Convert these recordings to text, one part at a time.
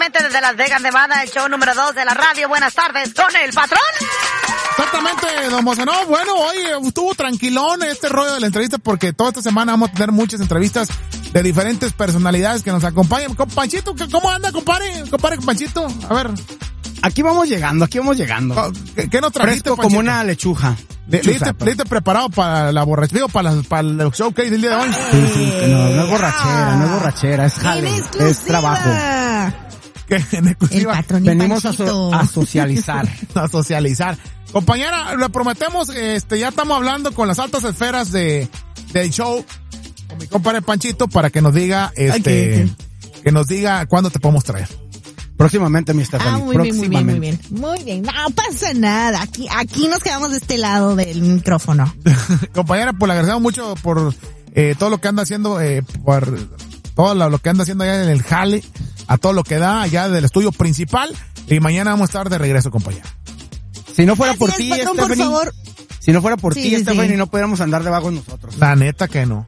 directamente desde Las Vegas, Nevada, el show número 2 de la radio. Buenas tardes con el patrón. Exactamente, don Mozenó. Bueno, hoy estuvo tranquilón este rollo de la entrevista porque toda esta semana vamos a tener muchas entrevistas de diferentes personalidades que nos acompañan. Panchito, ¿cómo anda, compadre? Compadre, Panchito, a ver. Aquí vamos llegando. ¿Qué nos trajiste, Fresco Panchito? Como una lechuga. ¿Listo preparado para la borrachera, para el showcase del día de hoy? Sí, no es borrachera, es jale, es trabajo. En exclusiva. El patrón y Venimos Panchito. a socializar. A socializar. Compañera, le prometemos, ya estamos hablando con las altas esferas del show, con mi compadre Panchito, para que nos diga, que nos diga cuándo te podemos traer. Próximamente, mi Stephanie. Muy bien. No pasa nada. Aquí nos quedamos de este lado del micrófono. Compañera, pues le agradecemos mucho por todo lo que anda haciendo, por todo lo que anda haciendo allá en el jale, a todo lo que da allá del estudio principal, y mañana vamos a estar de regreso, compañera. Si no fuera por ti, patrón, Stephanie, por favor. si no fuera por ti, Stephanie, sí. no pudiéramos andar de vagos nosotros. La neta que no.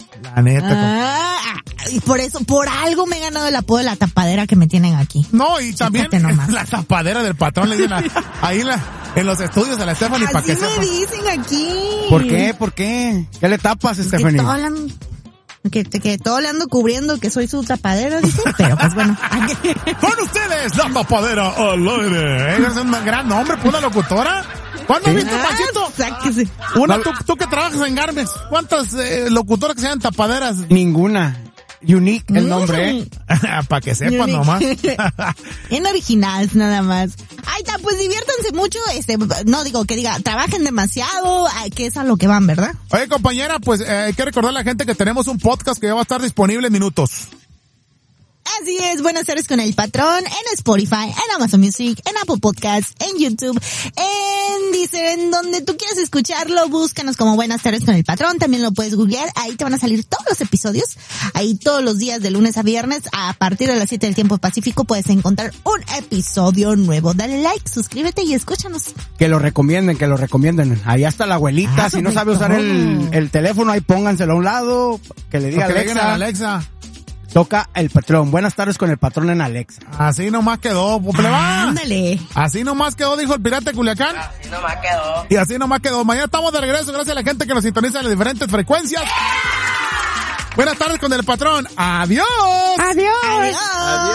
Y por algo me he ganado el apodo de la tapadera que me tienen aquí. No, y también Fíjate nomás. la tapadera del patrón le dicen ahí en los estudios de la Stephanie para que Así sepa. me dicen aquí. ¿Por qué? ¿Qué le tapas, Stephanie? Que todo le ando cubriendo que soy su tapadera, dice, pero pues bueno. Con ustedes, la tapadera al aire. Es un gran nombre, pues, una locutora. ¿Cuándo has visto, Panchito? Sáquese. Tú que trabajas en Garmes, ¿cuántas locutoras que sean tapaderas? Ninguna. Unique el nombre, Para que sepan nomás. En original, nada más. Ahí está, pues diviértanse mucho, no digo que diga, trabajen demasiado, que es a lo que van, ¿verdad? Oye, compañera, pues hay que recordar a la gente que tenemos un podcast que ya va a estar disponible en minutos. Así es, Buenas tardes con el patrón, en Spotify, en Amazon Music, en Apple Podcasts, en YouTube, en donde tú quieras escucharlo, búscanos como Buenas tardes con el patrón, también lo puedes googlear, ahí te van a salir todos los episodios, ahí todos los días de lunes a viernes, a partir de las 7 del tiempo pacífico puedes encontrar un episodio nuevo. Dale like, suscríbete y escúchanos. Que lo recomienden. Ahí está la abuelita, si no sabe usar el teléfono, ahí pónganselo a un lado, que le diga Alexa. Toca el patrón. Buenas tardes con el patrón en Alexa. Así nomás quedó, pleba. Ándale. Así nomás quedó, dijo el pirata de Culiacán. Así nomás quedó. Y así nomás quedó. Mañana estamos de regreso, gracias a la gente que nos sintoniza en las diferentes frecuencias. Buenas tardes con el patrón. Adiós. Adiós.